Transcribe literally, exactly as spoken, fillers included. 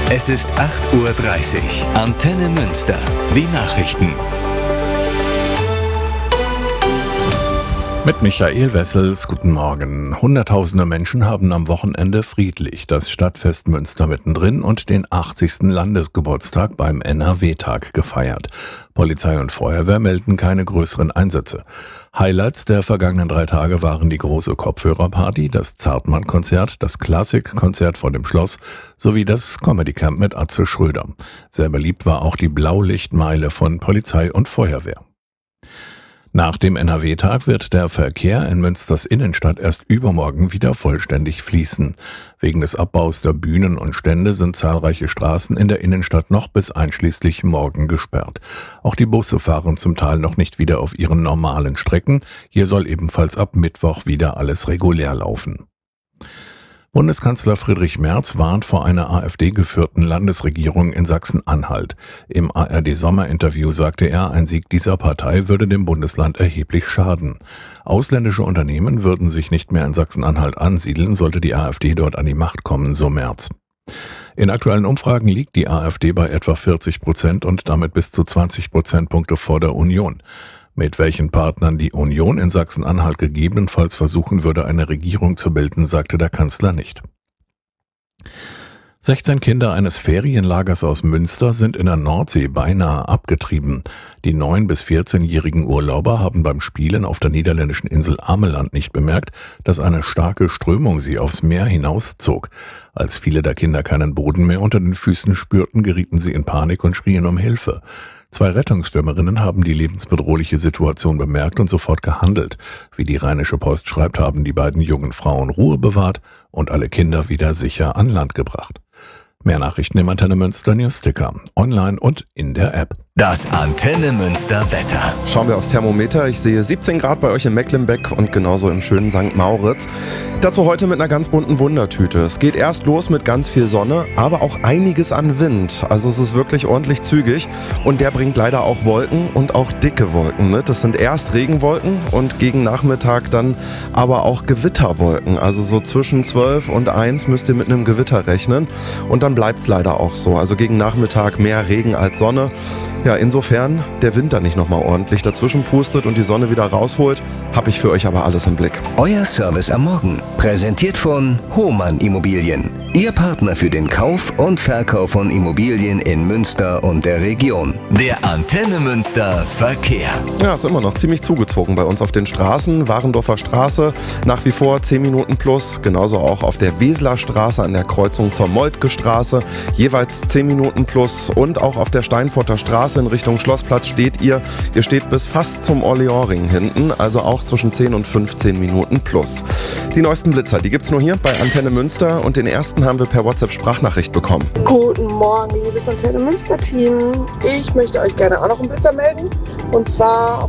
Es ist acht Uhr dreißig. Antenne Münster. Die Nachrichten. Mit Michael Wessels, guten Morgen. Hunderttausende Menschen haben am Wochenende friedlich das Stadtfest Münster mittendrin und den achtzigsten Landesgeburtstag beim N R W-Tag gefeiert. Polizei und Feuerwehr melden keine größeren Einsätze. Highlights der vergangenen drei Tage waren die große Kopfhörerparty, das Zartmann-Konzert, das Klassik-Konzert vor dem Schloss sowie das Comedy-Camp mit Atze Schröder. Sehr beliebt war auch die Blaulichtmeile von Polizei und Feuerwehr. Nach dem N R W-Tag wird der Verkehr in Münsters Innenstadt erst übermorgen wieder vollständig fließen. Wegen des Abbaus der Bühnen und Stände sind zahlreiche Straßen in der Innenstadt noch bis einschließlich morgen gesperrt. Auch die Busse fahren zum Teil noch nicht wieder auf ihren normalen Strecken. Hier soll ebenfalls ab Mittwoch wieder alles regulär laufen. Bundeskanzler Friedrich Merz warnt vor einer AfD-geführten Landesregierung in Sachsen-Anhalt. Im A R D-Sommerinterview sagte er, ein Sieg dieser Partei würde dem Bundesland erheblich schaden. Ausländische Unternehmen würden sich nicht mehr in Sachsen-Anhalt ansiedeln, sollte die AfD dort an die Macht kommen, so Merz. In aktuellen Umfragen liegt die AfD bei etwa vierzig Prozent und damit bis zu zwanzig Prozentpunkte vor der Union. Mit welchen Partnern die Union in Sachsen-Anhalt gegebenenfalls versuchen würde, eine Regierung zu bilden, sagte der Kanzler nicht. sechzehn Kinder eines Ferienlagers aus Münster sind in der Nordsee beinahe abgetrieben. Die neun- bis vierzehnjährigen Urlauber haben beim Spielen auf der niederländischen Insel Ameland nicht bemerkt, dass eine starke Strömung sie aufs Meer hinauszog. Als viele der Kinder keinen Boden mehr unter den Füßen spürten, gerieten sie in Panik und schrien um Hilfe. Zwei Rettungsschwimmerinnen haben die lebensbedrohliche Situation bemerkt und sofort gehandelt. Wie die Rheinische Post schreibt, haben die beiden jungen Frauen Ruhe bewahrt und alle Kinder wieder sicher an Land gebracht. Mehr Nachrichten im Antenne Münster Newsticker, online und in der App. Das Antenne Münster Wetter. Schauen wir aufs Thermometer. Ich sehe siebzehn Grad bei euch in Mecklenbeck und genauso im schönen Sankt Mauritz. Dazu heute mit einer ganz bunten Wundertüte. Es geht erst los mit ganz viel Sonne, aber auch einiges an Wind. Also es ist wirklich ordentlich zügig und der bringt leider auch Wolken und auch dicke Wolken mit. Das sind erst Regenwolken und gegen Nachmittag dann aber auch Gewitterwolken. Also so zwischen zwölf und eins müsst ihr mit einem Gewitter rechnen und dann bleibt es leider auch so. Also gegen Nachmittag mehr Regen als Sonne. Ja, insofern der Winter nicht nochmal ordentlich dazwischen pustet und die Sonne wieder rausholt, habe ich für euch aber alles im Blick. Euer Service am Morgen. Präsentiert von Hohmann Immobilien. Ihr Partner für den Kauf und Verkauf von Immobilien in Münster und der Region. Der Antenne Münster Verkehr. Ja, ist immer noch ziemlich zugezogen bei uns auf den Straßen. Warendorfer Straße nach wie vor zehn Minuten plus. Genauso auch auf der Weseler Straße an der Kreuzung zur Moltke Straße. Jeweils zehn Minuten plus. Und auch auf der Steinfurter Straße in Richtung Schlossplatz steht ihr. Ihr steht bis fast zum Orleansring hinten. Also auch zwischen zehn und fünfzehn Minuten plus. Die neuesten Blitzer, die gibt's nur hier bei Antenne Münster. Und den ersten haben wir per WhatsApp-Sprachnachricht bekommen. Guten Morgen, liebes Antenne Münster-Team. Ich möchte euch gerne auch noch einen Blitzer melden. Und zwar